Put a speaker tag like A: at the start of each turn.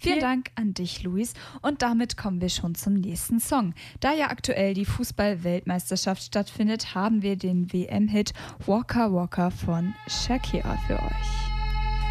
A: Vielen Dank an dich, Luis. Und damit kommen wir schon zum nächsten Song. Da ja aktuell die Fußball-Weltmeisterschaft stattfindet, haben wir den WM-Hit Waka Waka von Shakira für euch.